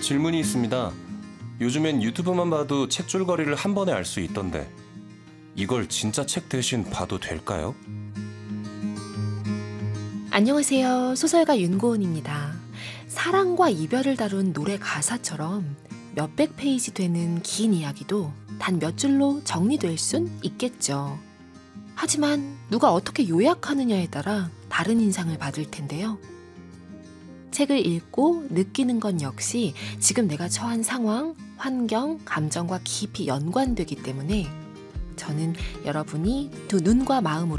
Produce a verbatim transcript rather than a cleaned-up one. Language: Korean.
질문이 있습니다. 요즘엔 유튜브만 봐도 책 줄거리를 한 번에 알 수 있던데 이걸 진짜 책 대신 봐도 될까요? 안녕하세요. 소설가 윤고은입니다. 사랑과 이별을 다룬 노래 가사처럼 몇백 페이지 되는 긴 이야기도 단 몇 줄로 정리될 순 있겠죠. 하지만 누가 어떻게 요약하느냐에 따라 다른 인상을 받을 텐데요. 책을 읽고 느끼는 건 역시 지금 내가 처한 상황, 환경, 감정과 깊이 연관되기 때문에 저는 여러분이 두 눈과 마음으로